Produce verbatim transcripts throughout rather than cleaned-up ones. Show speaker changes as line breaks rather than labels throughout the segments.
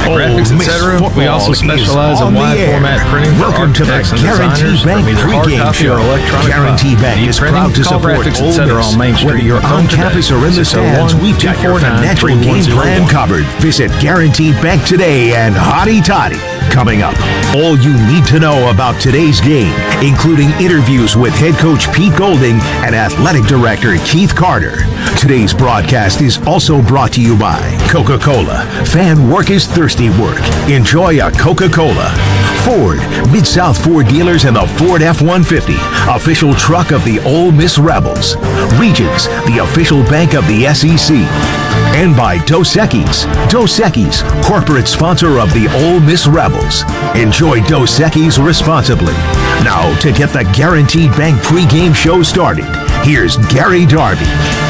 graphics, et cetera. We also specialize in wide format printing.
Welcome to the Guarantee Bank pregame show. Guarantee Bank is proud to support Ole Miss. Whether you're on campus or in the stands, we've got your financial game plan covered. Visit Guarantee Bank today and hotty toddy. Coming up, all you need to know about today's game, including interviews with head coach Pete Golding and athletic director Keith Carter. Today's broadcast is also brought to you by Coca-Cola. Fan work is thirsty work. Enjoy a Coca-Cola. Ford, Mid-South Ford dealers and the Ford F one fifty, official truck of the Ole Miss Rebels. Regions, the official bank of the S E C. And by Dos Equis. Dos Equis, corporate sponsor of the Ole Miss Rebels. Enjoy Dos Equis responsibly. Now, to get the Guaranteed Bank pregame show started, here's Gary Darby.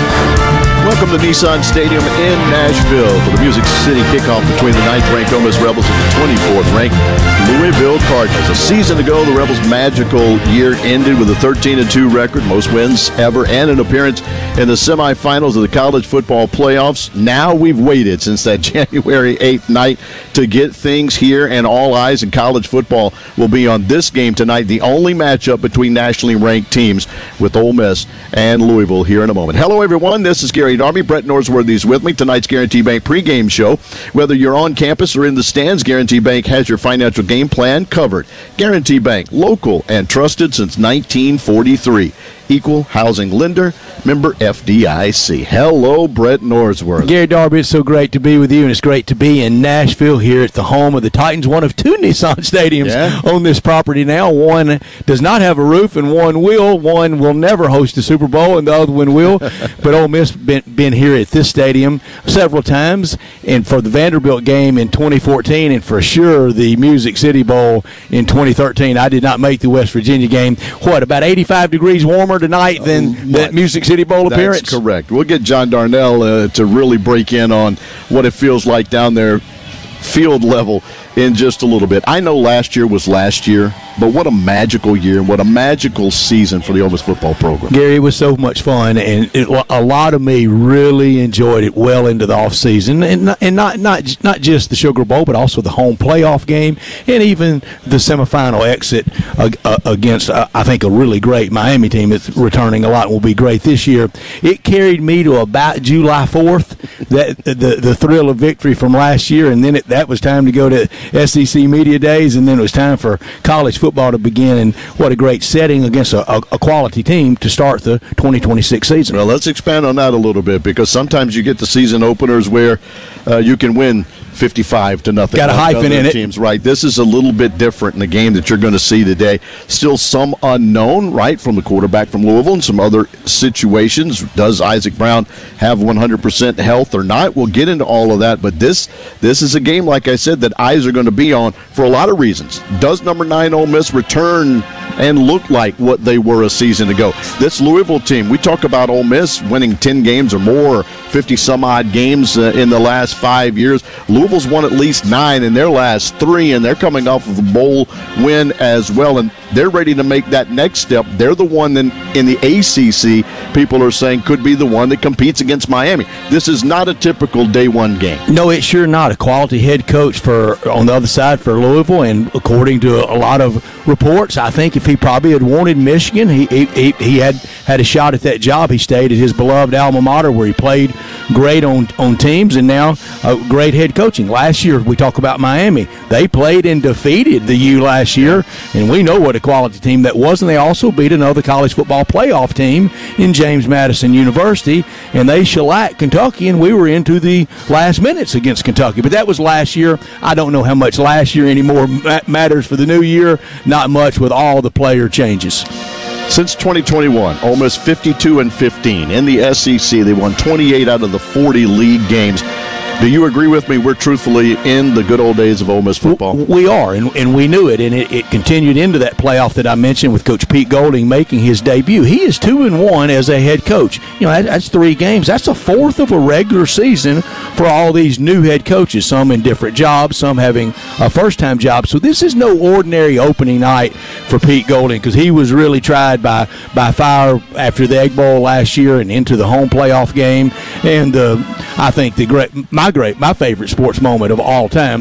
Welcome to Nissan Stadium in Nashville for the Music City kickoff between the ninth-ranked Ole Miss Rebels and the twenty-fourth-ranked Louisville Cardinals. A season ago, the Rebels' magical year ended with a thirteen and two record, most wins ever, and an appearance in the semifinals of the college football playoffs. Now we've waited since that January eighth night to get things here, and all eyes in college football will be on this game tonight, the only matchup between nationally ranked teams with Ole Miss and Louisville here in a moment. Hello, everyone. This is Gary Darby. Brett Norsworthy is with me. Tonight's Guarantee Bank pregame show. Whether you're on campus or in the stands, Guarantee Bank has your financial game plan covered. Guarantee Bank, local and trusted since nineteen forty-three. Equal housing lender, member F D I C. Hello, Brett Norsworth.
Gary Darby, it's so great to be with you, and it's great to be in Nashville here at the home of the Titans, one of two Nissan stadiums yeah. on this property now. One does not have a roof, and one will. One will never host a Super Bowl, and the other one will. But Ole Miss been, been here at this stadium several times, and for the Vanderbilt game in twenty fourteen, and for sure the Music City Bowl in twenty thirteen. I did not make the West Virginia game. What, about eighty-five degrees warmer tonight than uh, that Music City Bowl
That's
appearance?
That's correct. We'll get John Darnell uh, to really break in on what it feels like down there field level in just a little bit. I know last year was last year, but what a magical year and what a magical season for the Ole Miss football program.
Gary, it was so much fun, and it, a lot of me really enjoyed it well into the offseason, and, not, and not, not, not just the Sugar Bowl, but also the home playoff game and even the semifinal exit uh, uh, against, uh, I think, a really great Miami team that's returning a lot and will be great this year. It carried me to about July fourth, that the, the thrill of victory from last year, and then it, that was time to go to S E C Media Days, and then it was time for college football to begin, and what a great setting against a, a, a quality team to start the twenty twenty-six season.
Well, let's expand on that a little bit, because sometimes you get the season openers where uh, you can win fifty-five to nothing.
Got a hyphen in it.
Teams, right? This is a little bit different in the game that you're going to see today. Still some unknown, right, from the quarterback from Louisville and some other situations. Does Isaac Brown have one hundred percent health or not? We'll get into all of that, but this this is a game, like I said, that eyes are going to be on for a lot of reasons. Does number nine Ole Miss return and look like what they were a season ago? This Louisville team, we talk about Ole Miss winning ten games or more, fifty-some-odd games uh, in the last five years. Louisville's won at least nine in their last three, and they're coming off of a bowl win as well, and they're ready to make that next step. They're the one in, in the A C C, people are saying, could be the one that competes against Miami. This is not a typical day one game.
No, it's sure not. A quality head coach for on the other side for Louisville, and according to a lot of reports, I think if he probably had wanted Michigan, he he, he had, had a shot at that job. He stayed at his beloved alma mater where he played great on, on teams, and now a great head coaching. Last year, we talk about Miami. They played and defeated the U last year, and we know what a quality team that was, and they also beat another college football playoff team in James Madison University, and they shellacked Kentucky, and we were into the last minutes against Kentucky. But that was last year. I don't know how much last year anymore matters for the new year. Not much with all the player changes.
Since twenty twenty-one, Ole Miss fifty-two and fifteen in the S E C. They won twenty-eight out of the forty league games. Do you agree with me? We're truthfully in the good old days of Ole Miss football.
We are, and, and we knew it, and it, it continued into that playoff that I mentioned with Coach Pete Golding making his debut. He is two and one as a head coach. You know, that, that's three games. That's a fourth of a regular season for all these new head coaches. Some in different jobs, some having a first-time job. So this is no ordinary opening night for Pete Golding, because he was really tried by by fire after the Egg Bowl last year and into the home playoff game. And uh, I think the great my great my favorite sports moment of all time.